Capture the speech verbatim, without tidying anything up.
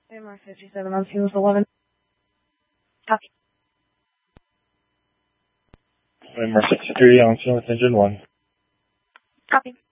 Mark fifty-seven on Fuels eleven. Copy. Mark sixty-three on Fuels Engine one. Copy.